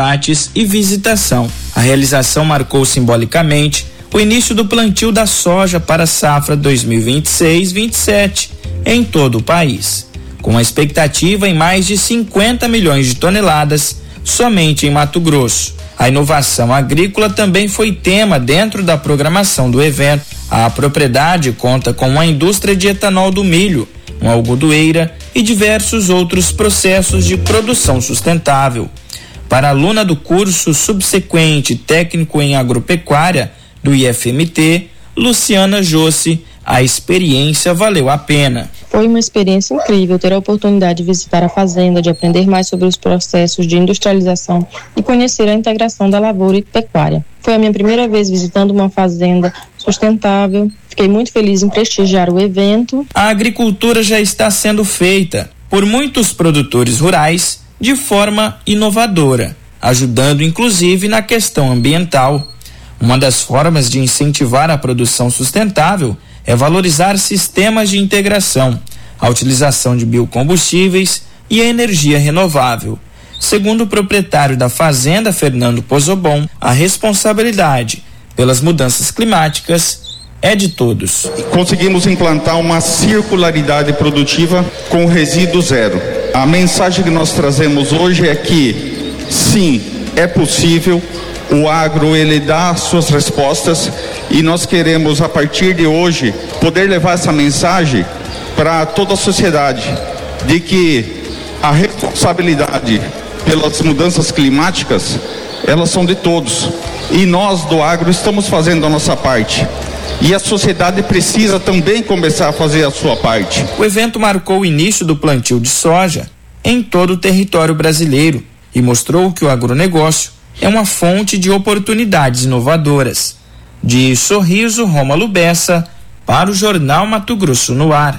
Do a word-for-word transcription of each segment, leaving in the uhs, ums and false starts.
debates e visitação. A realização marcou simbolicamente o início do plantio da soja para a safra dois mil e vinte e seis vinte e sete em todo o país, com a expectativa em mais de cinquenta milhões de toneladas somente em Mato Grosso. A inovação agrícola também foi tema dentro da programação do evento. A propriedade conta com uma indústria de etanol do milho, uma algodoeira e diversos outros processos de produção sustentável. Para a aluna do curso subsequente técnico em agropecuária do I F M T, Luciana Jossi, a experiência valeu a pena. Foi uma experiência incrível ter a oportunidade de visitar a fazenda, de aprender mais sobre os processos de industrialização e conhecer a integração da lavoura e pecuária. Foi a minha primeira vez visitando uma fazenda sustentável. Fiquei muito feliz em prestigiar o evento. A agricultura já está sendo feita por muitos produtores rurais de forma inovadora, ajudando inclusive na questão ambiental. Uma das formas de incentivar a produção sustentável é valorizar sistemas de integração, a utilização de biocombustíveis e a energia renovável. Segundo o proprietário da fazenda, Fernando Pozobon, a responsabilidade pelas mudanças climáticas é de todos. Conseguimos implantar uma circularidade produtiva com resíduo zero. A mensagem que nós trazemos hoje é que, sim, é possível. O agro, ele dá suas respostas e nós queremos, a partir de hoje, poder levar essa mensagem para toda a sociedade, de que a responsabilidade pelas mudanças climáticas, elas são de todos. E nós do agro estamos fazendo a nossa parte. E a sociedade precisa também começar a fazer a sua parte. O evento marcou o início do plantio de soja em todo o território brasileiro e mostrou que o agronegócio é uma fonte de oportunidades inovadoras. De Sorriso, Rômulo Bessa, para o Jornal Mato Grosso no ar.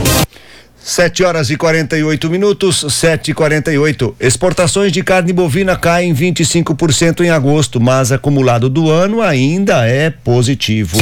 Sete horas e quarenta e oito minutos, sete e quarenta e oito. Exportações de carne bovina caem vinte e cinco por cento em agosto, mas acumulado do ano ainda é positivo.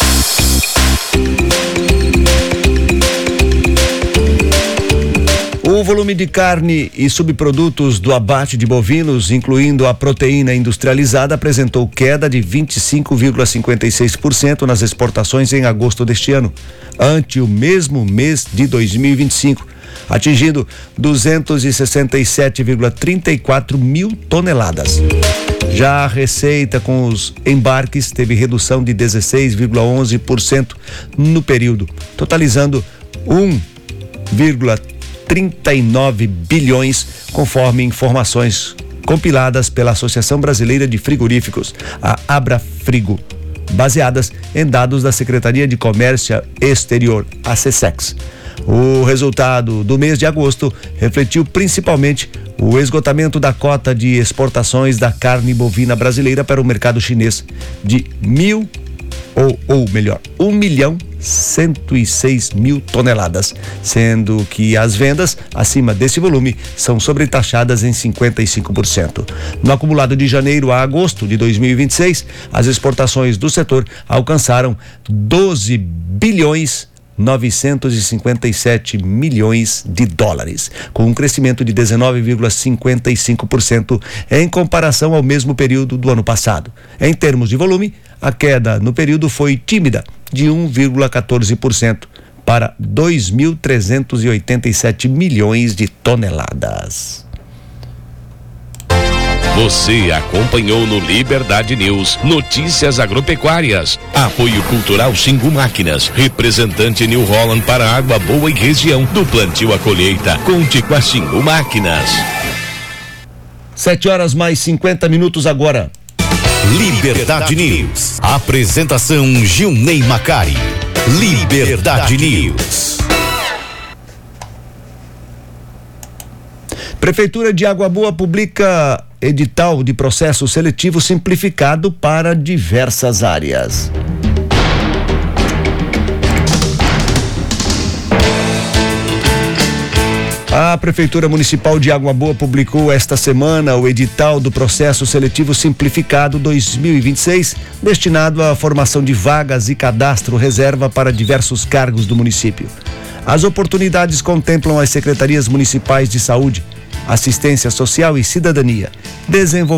O volume de carne e subprodutos do abate de bovinos, incluindo a proteína industrializada, apresentou queda de vinte e cinco vírgula cinquenta e seis por cento nas exportações em agosto deste ano, ante o mesmo mês de dois mil e vinte e cinco, atingindo duzentos e sessenta e sete vírgula trinta e quatro mil toneladas. Já a receita com os embarques teve redução de dezesseis vírgula onze por cento no período, totalizando um vírgula trinta e nove bilhões, conforme informações compiladas pela Associação Brasileira de Frigoríficos, a Abrafrigo, baseadas em dados da Secretaria de Comércio Exterior, a SESEX. O resultado do mês de agosto refletiu principalmente o esgotamento da cota de exportações da carne bovina brasileira para o mercado chinês de mil ou, ou melhor, um milhão cento e seis mil toneladas, sendo que as vendas acima desse volume são sobretaxadas em cinquenta e cinco por cento. No acumulado de janeiro a agosto de dois mil e vinte e seis, as exportações do setor alcançaram doze bilhões novecentos e cinquenta e sete milhões de dólares, com um crescimento de dezenove vírgula cinquenta e cinco por cento em comparação ao mesmo período do ano passado. Em termos de volume, a queda no período foi tímida, de um vírgula quatorze por cento para dois mil trezentos e oitenta e sete milhões de toneladas. Você acompanhou no Liberdade News Notícias Agropecuárias. Apoio Cultural Xingu Máquinas. Representante New Holland para Água Boa e região. Do plantio à colheita. Conte com a Xingu Máquinas. Sete horas mais cinquenta minutos agora. Liberdade News. Apresentação Gilney Macari. Liberdade News. Prefeitura de Água Boa publica edital de processo seletivo simplificado para diversas áreas. A Prefeitura Municipal de Água Boa publicou esta semana o edital do processo seletivo simplificado dois mil e vinte e seis, destinado à formação de vagas e cadastro reserva para diversos cargos do município. As oportunidades contemplam as secretarias municipais de saúde, assistência social e cidadania, desenvolvimento